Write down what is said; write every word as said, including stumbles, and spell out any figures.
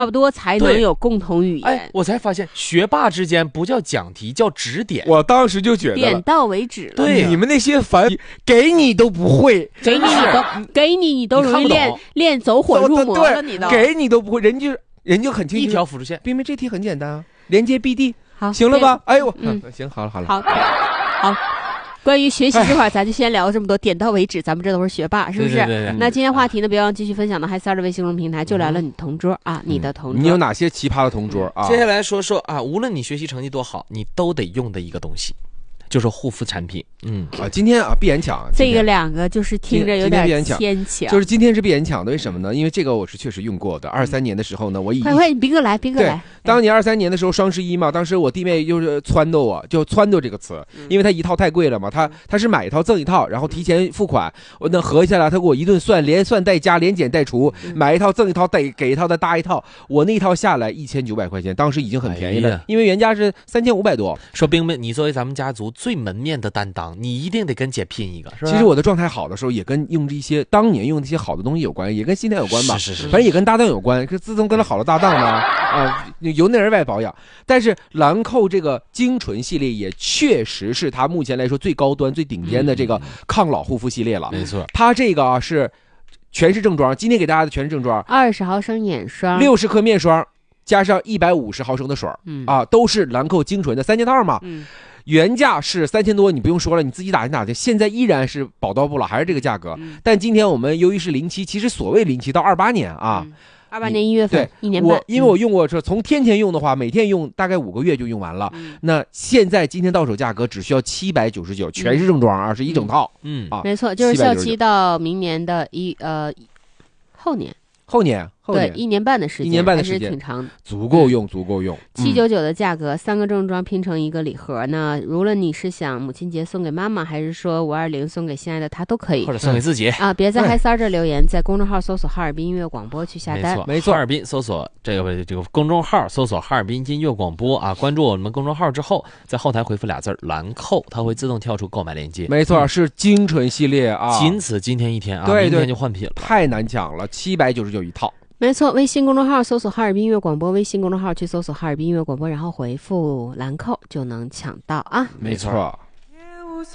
差不多才能有共同语言。 哎，我才发现学霸之间不叫讲题，叫指点。 我当时就觉得点到为止了。 对， 你们那些繁给你都不会， 给你你都给你你都容易练练走火入魔了，你都给你都不会，人就人就很清楚。 一条辅助线， 冰冰这题很简单啊，连接 B D， 好， 行了吧？哎呦， 嗯， 行，好了好了， 好，好。关于学习这块，咱就先聊这么多，点到为止。咱们这都是学霸，是不是？ 对对对对。 那今天话题呢，别忘继续分享到嗨三的微信公众平台，就聊了你同桌啊，你的同桌。 你有哪些奇葩的同桌啊？ 接下来说说啊，无论你学习成绩多好，你都得用的一个东西，就是护肤产品。嗯啊，今天啊必演抢， 这个两个就是听着有点牵强， 就是今天是必演抢的，为什么呢？因为这个我是确实用过的。二三年的时候呢，我以快快，斌哥来，斌哥来。 当年二三年的时候，双十一嘛，当时我弟妹就是撺掇我，就撺掇这个词，因为他一套太贵了嘛，他他是买一套赠一套，然后提前付款，我那合下来，他给我一顿算，连算带加，连减带除，买一套赠一套，带给一套再搭一套，我那一套下来一千九百块钱，当时已经很便宜了，因为原价是三千五百多。 说冰冰，你作为咱们家族最门面的担当，你一定得跟姐拼一个，是吧？ 其实我的状态好的时候，也跟用这些当年用的一些好的东西有关，也跟心态有关吧。 是是是， 反正也跟搭档有关。自从跟了好的搭档呢，啊，由内而外保养。但是兰蔻这个精纯系列也确实是它目前来说最高端、最顶尖的这个抗老护肤系列了。 没错， 它这个啊是全是正装，今天给大家的全是正装， 二十毫升眼霜， 六十克面霜，加上一百五十毫升的水， 嗯啊，都是兰蔻精纯的三件套嘛。 嗯。 原价是三千多，你不用说了，你自己打听打听，现在依然是宝刀不老，还是这个价格。嗯、但今天我们由于是零七，其实所谓零七到二八年啊， 二、嗯、八年一月份，一年半。 我因为我用过，这从天天用的话，每天用大概五个月就用完了。嗯、那现在今天到手价格只需要七百九十九，全是正装啊，是一整套。 嗯啊， 没错，就是效期到明年的一呃后年。 后年，后年对，一年半的时间， 一年半的时间还是挺长的， 足够用，足够用。 七九九的价格，三个正装拼成一个礼盒呢。无论你是想母亲节送给妈妈，还是说五二零送给心爱的她，都可以， 或者送给自己啊！别在嗨三这留言，在公众号搜索哈尔滨音乐广播去下单。 没错， 没错， 哈尔滨搜索这个这个公众号搜索哈尔滨音乐广播啊，关注我们公众号之后，在后台回复俩字兰蔻，它会自动跳出购买链接。 没错，是精纯系列啊， 仅此今天一天啊， 对对， 明天就换品了， 太难抢了，七百九十九一套。 没错，微信公众号搜索哈尔滨音乐广播，微信公众号去搜索哈尔滨音乐广播，然后回复兰蔻就能抢到啊。 没错。